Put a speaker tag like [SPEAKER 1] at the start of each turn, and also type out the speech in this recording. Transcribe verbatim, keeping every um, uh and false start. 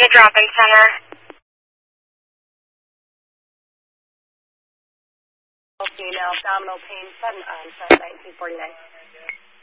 [SPEAKER 1] drop-in center.
[SPEAKER 2] Female abdominal pain, sudden onset, nineteen forty-nine.